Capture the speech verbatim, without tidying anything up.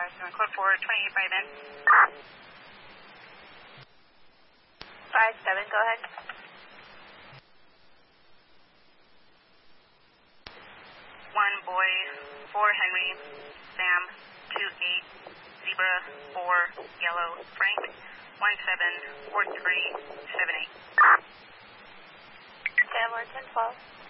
five seven, code four, twenty-eight five N. five seven, go ahead. one boy, four Henry, Sam, two eight, Zebra, four Yellow, Frank, one seven, four three, seven eight. Sam, one ten twelve.